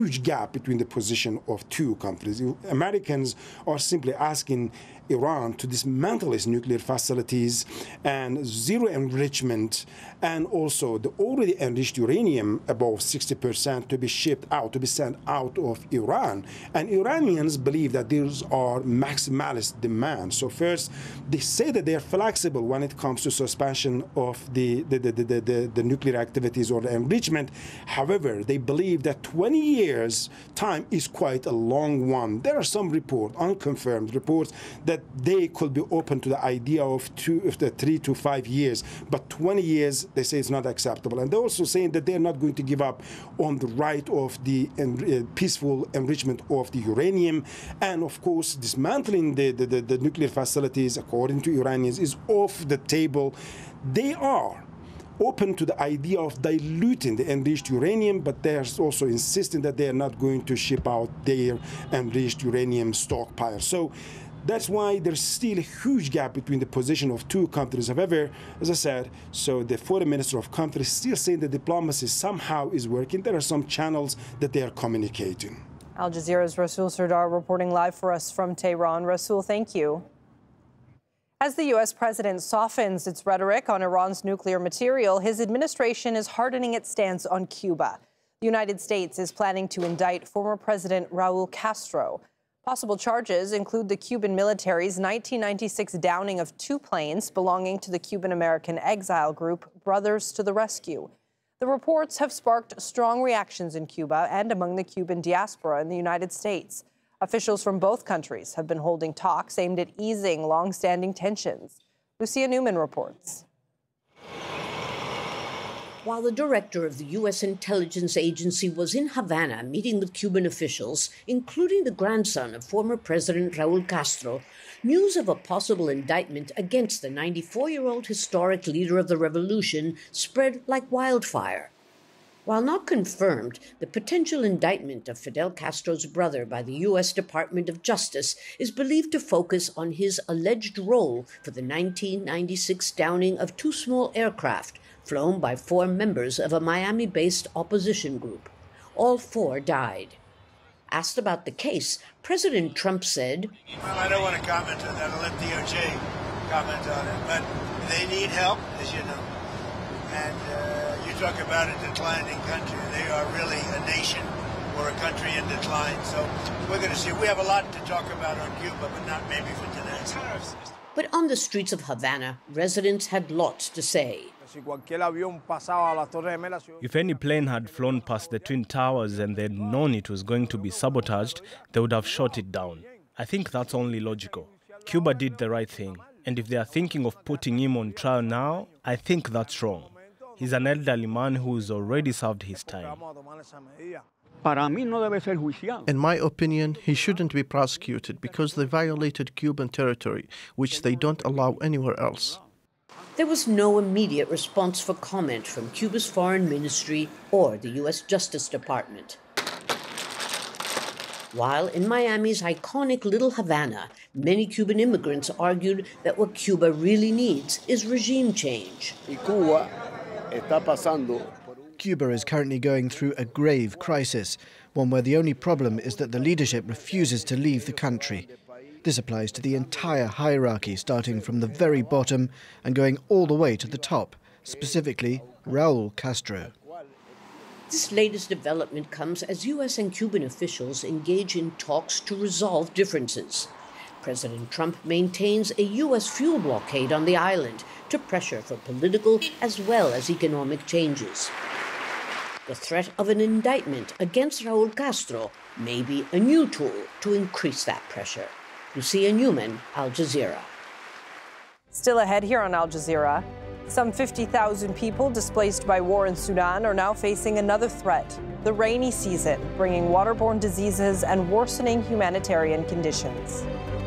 huge gap between the position of two countries. Americans are simply asking Iran to dismantle its nuclear facilities and zero enrichment, and also the already enriched uranium above 60% to be shipped out, to be sent out of Iran. And Iranians believe that these are maximalist demands. So first, they say that they are flexible when it comes to suspension of the nuclear activities or the enrichment. However, they believe that 20 years time is quite a long one. There are some reports, unconfirmed reports, that they could be open to the idea of 3 to 5 years, but 20 years they say it's not acceptable. And they're also saying that they're not going to give up on the right of the peaceful enrichment of the uranium. And of course, dismantling the nuclear facilities, according to Iranians, is off the table. They are open to the idea of diluting the enriched uranium, but they're also insisting that they are not going to ship out their enriched uranium stockpile. So that's why there's still a huge gap between the position of two countries. However, as I said, so the foreign minister of countries still saying that diplomacy somehow is working. There are some channels that they are communicating. Al Jazeera's Rasul Sardar reporting live for us from Tehran. Rasul, thank you. As the U.S. president softens its rhetoric on Iran's nuclear material, his administration is hardening its stance on Cuba. The United States is planning to indict former President Raul Castro. Possible charges include the Cuban military's 1996 downing of 2 planes belonging to the Cuban-American exile group Brothers to the Rescue. The reports have sparked strong reactions in Cuba and among the Cuban diaspora in the United States. Officials from both countries have been holding talks aimed at easing long-standing tensions. Lucia Newman reports. While the director of the U.S. intelligence agency was in Havana meeting with Cuban officials, including the grandson of former President Raul Castro, news of a possible indictment against the 94-year-old historic leader of the revolution spread like wildfire. While not confirmed, the potential indictment of Fidel Castro's brother by the U.S. Department of Justice is believed to focus on his alleged role for the 1996 downing of 2 small aircraft flown by 4 members of a Miami-based opposition group. All 4 died. Asked about the case, President Trump said, "Well, I don't want to comment on that. I'll let DOJ comment on it. But they need help, as you know. And you talk about a declining country. They are really a nation or a country in decline. So we're going to see. We have a lot to talk about on Cuba, but not maybe for today." But on the streets of Havana, residents had lots to say. If any plane had flown past the Twin Towers and they'd known it was going to be sabotaged, they would have shot it down. I think that's only logical. Cuba did the right thing. And if they are thinking of putting him on trial now, I think that's wrong. He's an elderly man who's already served his time. In my opinion, he shouldn't be prosecuted because they violated Cuban territory, which they don't allow anywhere else. There was no immediate response for comment from Cuba's foreign ministry or the U.S. Justice Department. While in Miami's iconic Little Havana, many Cuban immigrants argued that what Cuba really needs is regime change. Cuba is currently going through a grave crisis, one where the only problem is that the leadership refuses to leave the country. This applies to the entire hierarchy, starting from the very bottom and going all the way to the top, specifically Raul Castro. This latest development comes as U.S. and Cuban officials engage in talks to resolve differences. President Trump maintains a U.S. fuel blockade on the island to pressure for political as well as economic changes. The threat of an indictment against Raul Castro may be a new tool to increase that pressure. Lucia Newman, Al Jazeera. Still ahead here on Al Jazeera, some 50,000 people displaced by war in Sudan are now facing another threat, the rainy season, bringing waterborne diseases and worsening humanitarian conditions.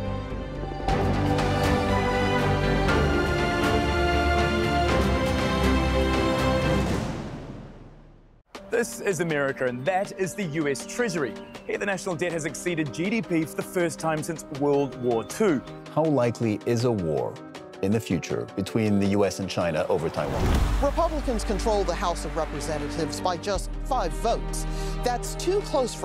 This is America, and that is the US Treasury. Here, the national debt has exceeded GDP for the first time since World War II. How likely is a war in the future between the US and China over Taiwan? Republicans control the House of Representatives by just 5 votes. That's too close for